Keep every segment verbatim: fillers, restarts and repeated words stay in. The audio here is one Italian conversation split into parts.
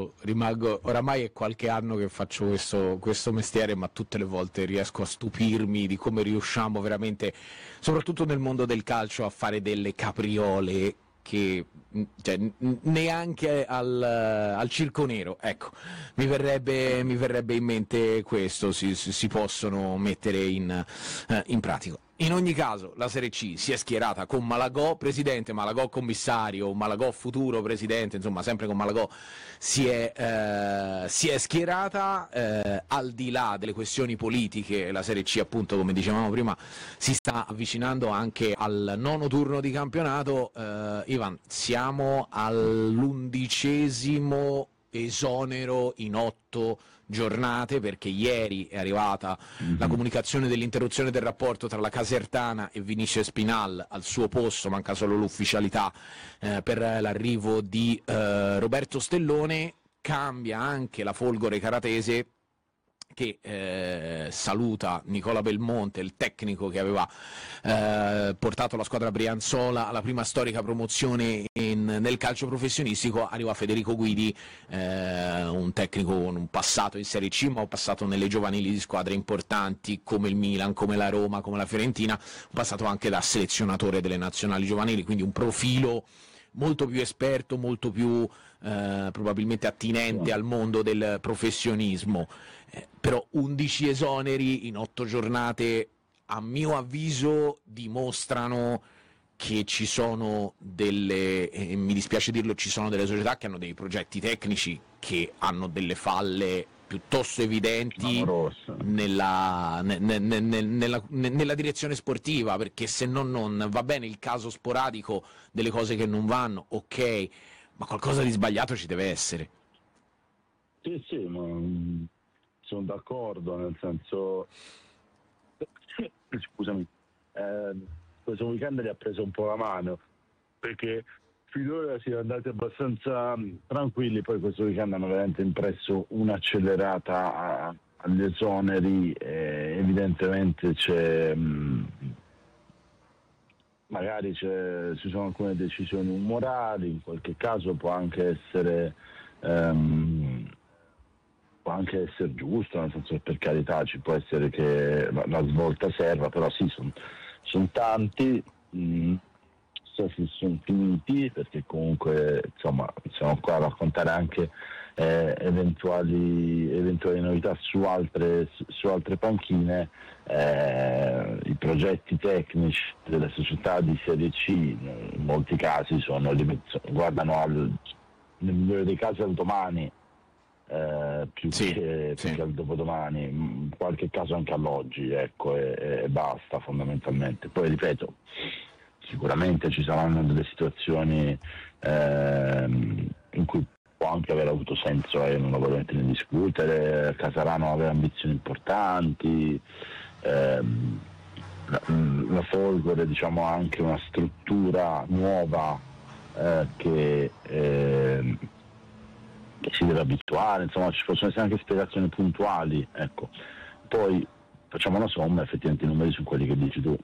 io rimango, oramai è qualche anno che faccio questo, questo mestiere, ma tutte le volte riesco a stupirmi di come riusciamo veramente, soprattutto nel mondo del calcio, a fare delle capriole che cioè, neanche al, al Circo Nero, ecco, mi verrebbe, mi verrebbe in mente questo, si, si possono mettere in, eh, in pratica. In ogni caso la Serie C si è schierata con Malagò presidente, Malagò commissario, Malagò futuro presidente, insomma sempre con Malagò si è, eh, si è schierata, eh, al di là delle questioni politiche. La Serie C, appunto, come dicevamo prima, si sta avvicinando anche al nono turno di campionato. eh, Ivan, siamo all'undicesimo esonero in otto giornate, perché ieri è arrivata mm-hmm. la comunicazione dell'interruzione del rapporto tra la Casertana e Vinicius Spinal al suo posto, manca solo l'ufficialità eh, per l'arrivo di eh, Roberto Stellone. Cambia anche la Folgore Caratese, che eh, saluta Nicola Belmonte, il tecnico che aveva eh, portato la squadra brianzola alla prima storica promozione in, nel calcio professionistico. Arriva Federico Guidi, eh, un tecnico con un passato in Serie C, ma un passato nelle giovanili di squadre importanti come il Milan, come la Roma, come la Fiorentina, un passato anche da selezionatore delle nazionali giovanili, quindi un profilo molto più esperto, molto più eh, probabilmente attinente al mondo del professionismo. Eh, però undici esoneri in otto giornate, a mio avviso, dimostrano che ci sono delle, e mi dispiace dirlo, ci sono delle società che hanno dei progetti tecnici che hanno delle falle piuttosto evidenti nella, ne, ne, ne, nella, ne, nella direzione sportiva, perché se no non va bene il caso sporadico delle cose che non vanno, ok, ma qualcosa di sbagliato ci deve essere. Sì, sì, ma sono d'accordo, nel senso, scusami, eh, questo weekend gli ha preso un po' la mano, perché finora si è andati abbastanza tranquilli, poi questo weekend hanno veramente impresso un'accelerata agli esoneri, e evidentemente c'è mh, magari c'è, ci sono alcune decisioni umorali, in qualche caso può anche essere um, può anche essere giusto, nel senso che, per carità, ci può essere che la, la svolta serva, però sì, sono son tanti, mh, se sono finiti, perché comunque insomma siamo qua a raccontare anche eh, eventuali, eventuali novità su altre, su, su altre panchine. Eh, i progetti tecnici delle società di Serie C in molti casi sono, guardano al, nel migliore dei casi al domani, eh, più, sì, che, sì. più che al dopodomani, in qualche caso anche all'oggi, ecco, e, e basta fondamentalmente. Poi ripeto, sicuramente ci saranno delle situazioni ehm, in cui può anche aver avuto senso, e eh, non lo voglio mettere in discutere. Casarano aveva ambizioni importanti, ehm, la, la Folgore, diciamo, ha anche una struttura nuova eh, che, eh, che si deve abituare, insomma ci possono essere anche spiegazioni puntuali, ecco. Poi facciamo una somma, effettivamente i numeri sono quelli che dici tu.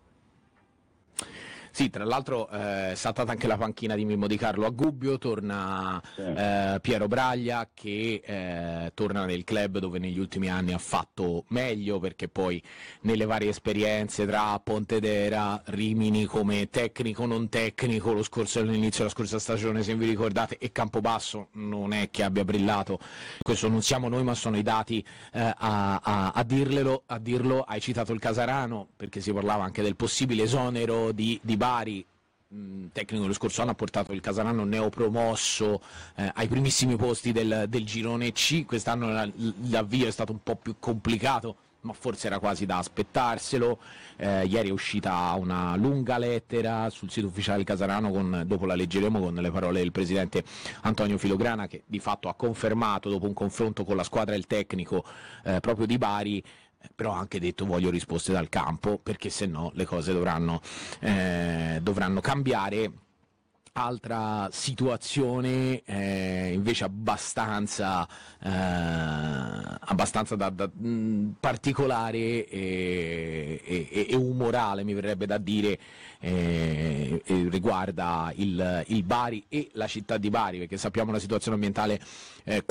Sì, tra l'altro eh, è saltata anche la panchina di Mimmo Di Carlo a Gubbio, torna sì. eh, Piero Braglia, che eh, torna nel club dove negli ultimi anni ha fatto meglio, perché poi nelle varie esperienze tra Pontedera, Rimini come tecnico non tecnico, lo scorso all'inizio della scorsa stagione, se vi ricordate, e Campobasso non è che abbia brillato. Questo non siamo noi, ma sono i dati eh, a, a, a dirglielo, a dirlo. Hai citato il Casarano, perché si parlava anche del possibile esonero di, di Bari, mh, tecnico dello scorso anno ha portato il Casarano neopromosso eh, ai primissimi posti del, del girone C. Quest'anno la, l'avvio è stato un po' più complicato, ma forse era quasi da aspettarselo. Eh, ieri è uscita una lunga lettera sul sito ufficiale del Casarano, con, dopo la leggeremo, con le parole del presidente Antonio Filograna, che di fatto ha confermato, dopo un confronto con la squadra e il tecnico eh, proprio di Bari, però ha anche detto: voglio risposte dal campo, perché se no le cose dovranno, eh, dovranno cambiare. Altra situazione eh, invece abbastanza, eh, abbastanza da, da, mh, particolare e, e, e umorale, mi verrebbe da dire, eh, e riguarda il, il Bari e la città di Bari, perché sappiamo la situazione ambientale eh,